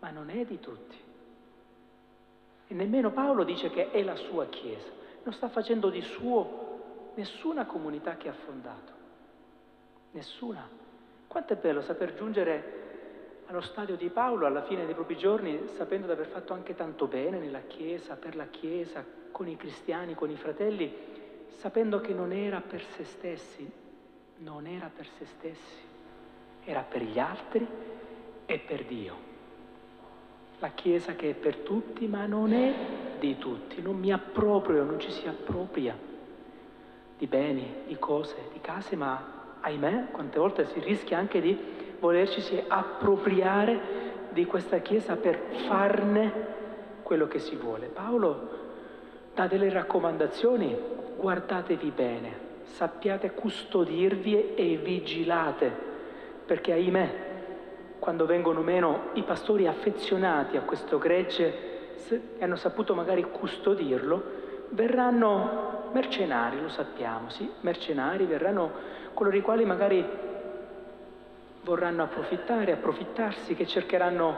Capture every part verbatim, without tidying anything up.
ma non è di tutti. E nemmeno Paolo dice che è la sua Chiesa, non sta facendo di suo nessuna comunità che ha fondato, nessuna. Quanto è bello saper giungere allo stadio di Paolo alla fine dei propri giorni, sapendo di aver fatto anche tanto bene nella Chiesa, per la Chiesa, con i cristiani, con i fratelli, sapendo che non era per se stessi, non era per se stessi, era per gli altri e per Dio. La Chiesa che è per tutti, ma non è di tutti, non mi approprio, non ci si appropria di beni, di cose, di case, ma ahimè, quante volte si rischia anche di volerci appropriare di questa Chiesa per farne quello che si vuole. Paolo dà delle raccomandazioni: guardatevi bene, sappiate custodirvi e vigilate, perché ahimè, quando vengono meno i pastori affezionati a questo gregge e hanno saputo magari custodirlo, verranno mercenari, lo sappiamo, sì, mercenari, verranno coloro i quali magari vorranno approfittare, approfittarsi, che cercheranno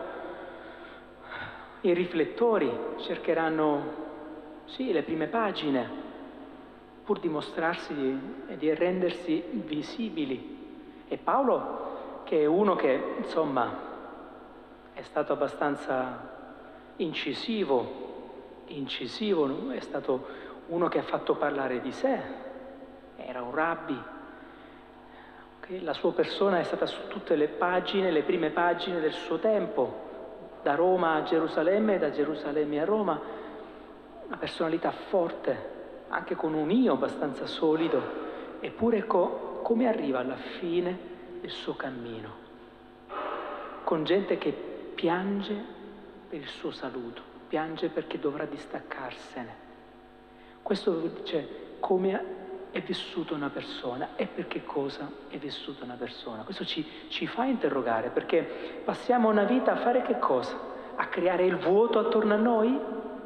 i riflettori, cercheranno, sì, le prime pagine, pur di mostrarsi e di rendersi visibili. E Paolo, che è uno che, insomma, è stato abbastanza incisivo, incisivo, no? È stato uno che ha fatto parlare di sé, era un rabbi, che la sua persona è stata su tutte le pagine, le prime pagine del suo tempo, da Roma a Gerusalemme e da Gerusalemme a Roma, una personalità forte, anche con un io abbastanza solido, eppure co- come arriva alla fine il suo cammino, con gente che piange per il suo saluto, piange perché dovrà distaccarsene. Questo dice come è vissuta una persona e per che cosa è vissuta una persona. Questo ci, ci fa interrogare, perché passiamo una vita a fare che cosa? A creare il vuoto attorno a noi?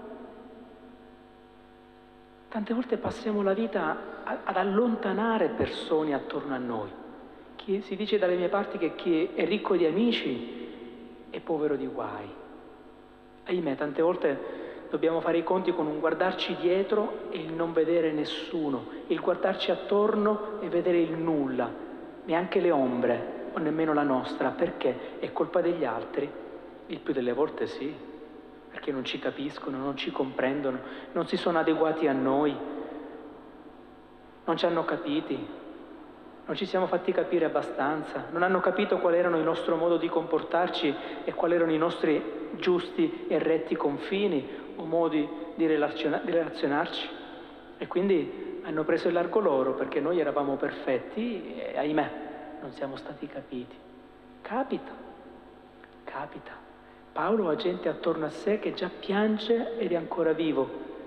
Tante volte passiamo la vita a, ad allontanare persone attorno a noi. Chi, si dice dalle mie parti che chi è ricco di amici è povero di guai. Ahimè, tante volte dobbiamo fare i conti con un guardarci dietro e il non vedere nessuno, il guardarci attorno e vedere il nulla, neanche le ombre o nemmeno la nostra. Perché? È colpa degli altri? Il più delle volte sì, perché non ci capiscono, non ci comprendono, non si sono adeguati a noi, non ci hanno capiti. Non ci siamo fatti capire abbastanza, non hanno capito qual erano il nostro modo di comportarci e quali erano i nostri giusti e retti confini o modi di, relaziona- di relazionarci. E quindi hanno preso il largo loro perché noi eravamo perfetti e ahimè non siamo stati capiti. Capita, capita. Paolo ha gente attorno a sé che già piange ed è ancora vivo.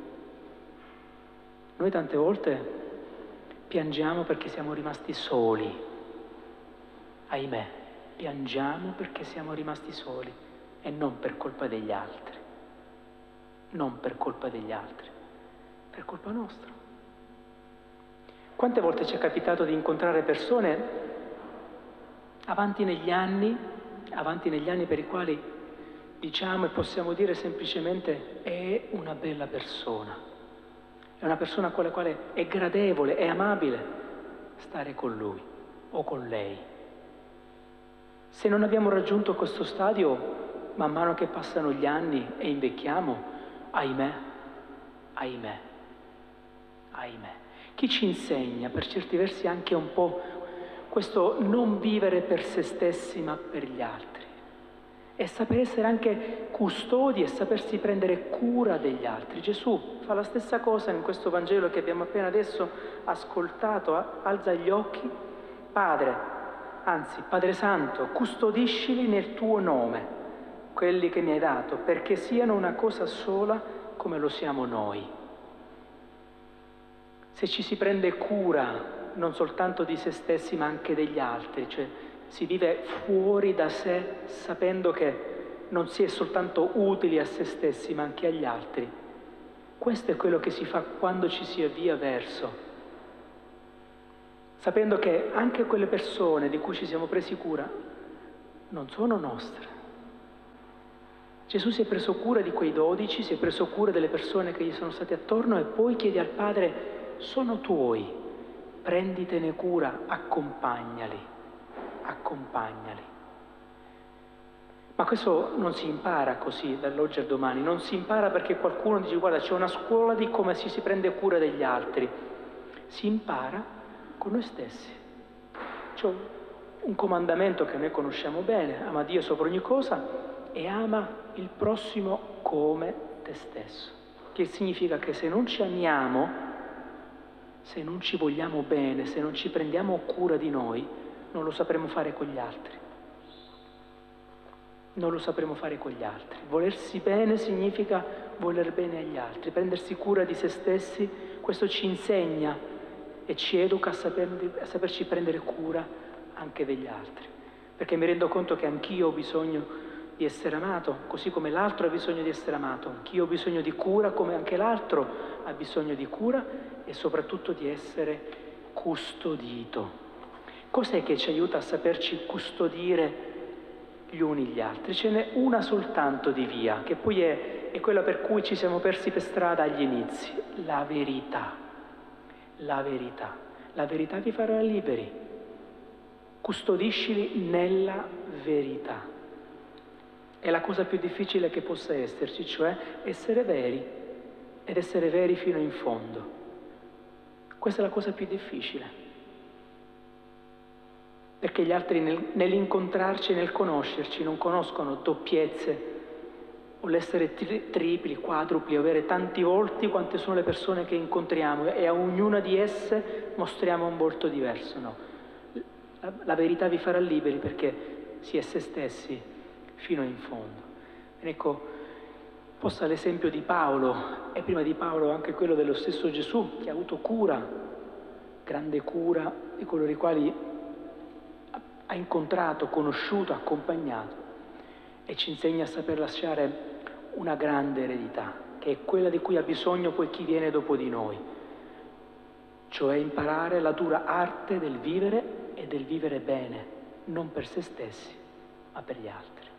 Noi tante volte piangiamo perché siamo rimasti soli, ahimè, piangiamo perché siamo rimasti soli e non per colpa degli altri, non per colpa degli altri, per colpa nostra. Quante volte ci è capitato di incontrare persone avanti negli anni, avanti negli anni per i quali diciamo e possiamo dire semplicemente è una bella persona. È una persona con la quale è gradevole, è amabile stare con lui o con lei. Se non abbiamo raggiunto questo stadio, man mano che passano gli anni e invecchiamo, ahimè, ahimè, ahimè. Chi ci insegna, per certi versi, anche un po' questo non vivere per se stessi ma per gli altri? E saper essere anche custodi e sapersi prendere cura degli altri. Gesù fa la stessa cosa in questo Vangelo che abbiamo appena adesso ascoltato, alza gli occhi: Padre, anzi Padre Santo, custodiscili nel tuo nome, quelli che mi hai dato, perché siano una cosa sola come lo siamo noi. Se ci si prende cura non soltanto di se stessi ma anche degli altri, cioè si vive fuori da sé sapendo che non si è soltanto utili a se stessi ma anche agli altri. Questo è quello che si fa quando ci si avvia verso, sapendo che anche quelle persone di cui ci siamo presi cura non sono nostre, Gesù si è preso cura di quei dodici, si è preso cura delle persone che gli sono state attorno e poi chiede al Padre: sono tuoi, prenditene cura, accompagnali, accompagnali. Ma questo non si impara così dall'oggi al domani, non si impara perché qualcuno dice: guarda, c'è una scuola di come ci si prende cura degli altri. Si impara con noi stessi. C'è un comandamento che noi conosciamo bene: ama Dio sopra ogni cosa e ama il prossimo come te stesso. Che significa che se non ci amiamo, se non ci vogliamo bene, se non ci prendiamo cura di noi, non lo sapremo fare con gli altri. Non lo sapremo fare con gli altri. Volersi bene significa voler bene agli altri, prendersi cura di se stessi. Questo ci insegna e ci educa a, saper, a saperci prendere cura anche degli altri. Perché mi rendo conto che anch'io ho bisogno di essere amato, così come l'altro ha bisogno di essere amato. Anch'io ho bisogno di cura, come anche l'altro ha bisogno di cura e soprattutto di essere custodito. Cos'è che ci aiuta a saperci custodire gli uni gli altri? Ce n'è una soltanto di via, che poi è, è quella per cui ci siamo persi per strada agli inizi: la verità. La verità. La verità vi farà liberi. Custodiscili nella verità. È la cosa più difficile che possa esserci, cioè essere veri ed essere veri fino in fondo. Questa è la cosa più difficile. Perché gli altri nel, nell'incontrarci, nel conoscerci, non conoscono doppiezze o l'essere tri, tripli, quadrupli, avere tanti volti quante sono le persone che incontriamo e a ognuna di esse mostriamo un volto diverso. No. La, la verità vi farà liberi perché si è se stessi fino in fondo. E ecco, possa l'esempio di Paolo, e prima di Paolo anche quello dello stesso Gesù, che ha avuto cura, grande cura di coloro i quali ha incontrato, conosciuto, accompagnato, e ci insegna a saper lasciare una grande eredità, che è quella di cui ha bisogno poi chi viene dopo di noi, cioè imparare la dura arte del vivere e del vivere bene, non per se stessi, ma per gli altri.